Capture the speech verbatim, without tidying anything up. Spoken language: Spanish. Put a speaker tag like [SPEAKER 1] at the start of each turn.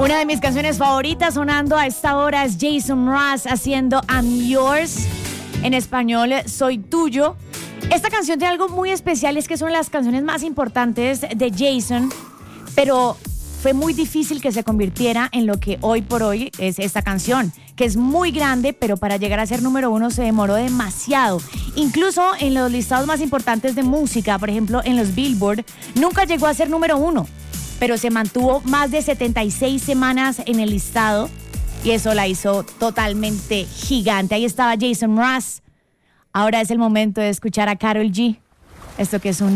[SPEAKER 1] Una de mis canciones favoritas sonando a esta hora es Jason Mraz haciendo I'm Yours. En español, Soy Tuyo. Esta canción tiene algo muy especial, es que son las canciones más importantes de Jason, pero fue muy difícil que se convirtiera en lo que hoy por hoy es esta canción, que es muy grande, pero para llegar a ser número uno se demoró demasiado. Incluso en los listados más importantes de música, por ejemplo en los Billboard, nunca llegó a ser número uno, pero se mantuvo más de setenta y seis semanas en el listado y eso la hizo totalmente gigante. Ahí estaba Jason Mraz. Ahora es el momento de escuchar a Karol G. Esto que es un